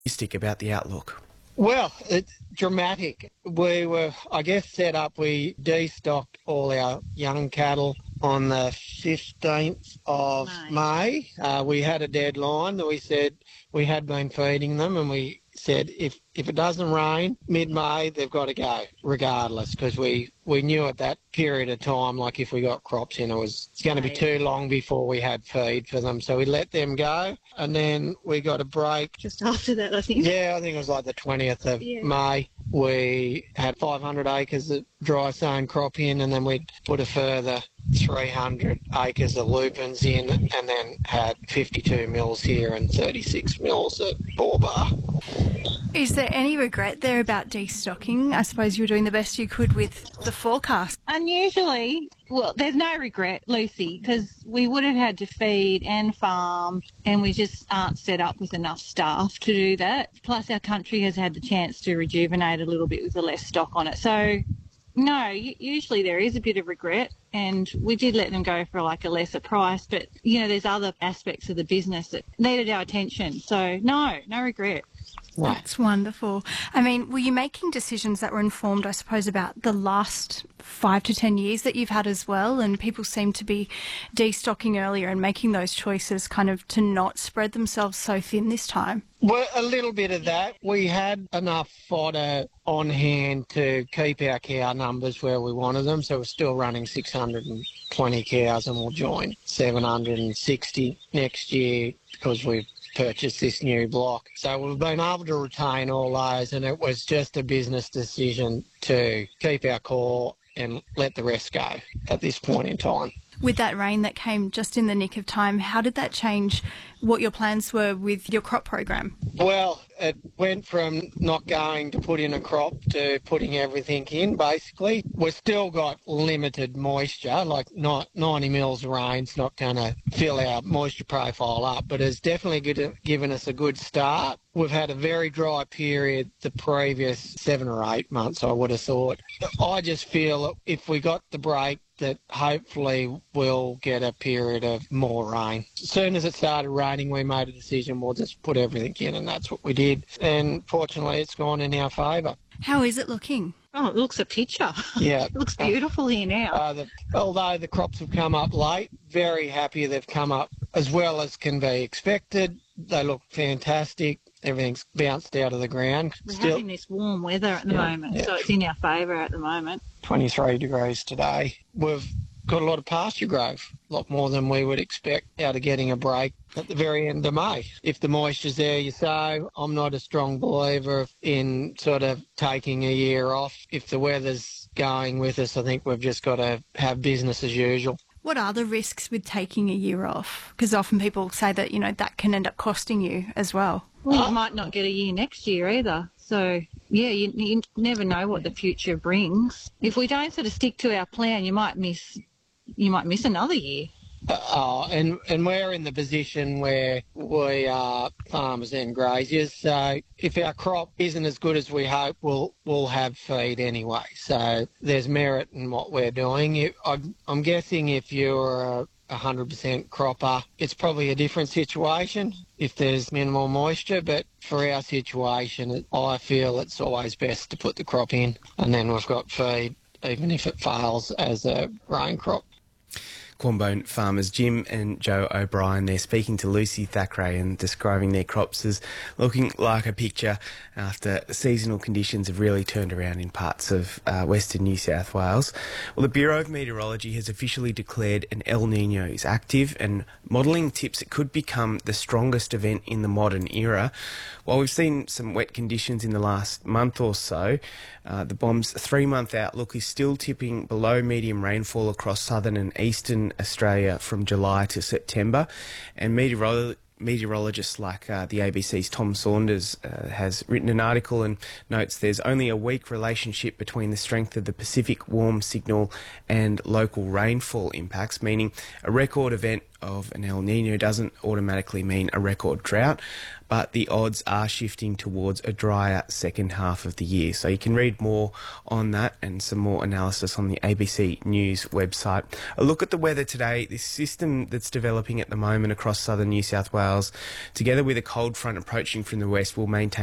optimistic about the outlook? Well, it's dramatic. We were, I guess, set up. We destocked all our young cattle on the 15th of May. We had a deadline that we said we had been feeding them, and we said if it doesn't rain mid-May, they've got to go regardless, because we knew at that period of time, like if we got crops in, it's going to be too long before we had feed for them. So we let them go, and then we got a break. Just after that, I think. Yeah, I think it was like the 20th of May. We had 500 acres of dry sown crop in, and then we'd put a further 300 acres of lupins in, and then had 52 mils here and 36 mils at Borbar. Is there any regret there about destocking? I suppose you were doing the best you could with the forecast. Unusually, well, there's no regret, Lucy, because we would have had to feed and farm, and we just aren't set up with enough staff to do that. Plus, our country has had the chance to rejuvenate a little bit with the less stock on it. So, no, usually there is a bit of regret, and we did let them go for like a lesser price, but, you know, there's other aspects of the business that needed our attention. So, no regret. That's wonderful. I mean, were you making decisions that were informed, I suppose, about the last 5 to 10 years that you've had as well? And people seem to be destocking earlier and making those choices kind of to not spread themselves so thin this time. Well, a little bit of that. We had enough fodder on hand to keep our cow numbers where we wanted them, so we're still running 620 cows, and we'll join 760 next year because we've purchased this new block. So we've been able to retain all those, and it was just a business decision to keep our core and let the rest go at this point in time. With that rain that came just in the nick of time, how did that change what your plans were with your crop program? Well, it went from not going to put in a crop to putting everything in, basically. We've still got limited moisture, like not 90 mils of rain's not going to fill our moisture profile up, but it's definitely given us a good start. We've had a very dry period the previous 7 or 8 months, I would have thought. I just feel if we got the break, that hopefully we'll get a period of more rain. As soon as it started raining, we made a decision, we'll just put everything in, and that's what we did. And fortunately, it's gone in our favour. How is it looking? Oh, it looks a picture. Yeah. It looks beautiful here now. Although the crops have come up late, very happy they've come up as well as can be expected. They look fantastic. Everything's bounced out of the ground. We're having this warm weather at the moment, so it's in our favour at the moment. 23 degrees today. We've got a lot of pasture growth, a lot more than we would expect out of getting a break at the very end of May. If the moisture's there, you sow. I'm not a strong believer in sort of taking a year off. If the weather's going with us, I think we've just got to have business as usual. What are the risks with taking a year off? Because often people say that, you know, that can end up costing you as well. Well, you might not get a year next year either. So, yeah, you never know what the future brings. If we don't sort of stick to our plan, you might miss another year. And we're in the position where we are farmers and graziers, so if our crop isn't as good as we hope, we'll have feed anyway. So there's merit in what we're doing. I'm guessing if you're a 100% cropper, it's probably a different situation if there's minimal moisture, but for our situation, I feel it's always best to put the crop in, and then we've got feed, even if it fails as a rain crop. Quambone farmers Jim and Joe O'Brien there speaking to Lucy Thackeray and describing their crops as looking like a picture after seasonal conditions have really turned around in parts of western New South Wales. Well, the Bureau of Meteorology has officially declared an El Niño is active, and modelling tips it could become the strongest event in the modern era. While we've seen some wet conditions in the last month or so, the BOM's 3-month outlook is still tipping below medium rainfall across southern and eastern Australia from July to September, and meteorologists like the ABC's Tom Saunders has written an article and notes there's only a weak relationship between the strength of the Pacific warm signal and local rainfall impacts, meaning a record event of an El Nino doesn't automatically mean a record drought, but the odds are shifting towards a drier second half of the year. So you can read more on that and some more analysis on the ABC News website. A look at the weather today. This system that's developing at the moment across southern New South Wales, together with a cold front approaching from the west, will maintain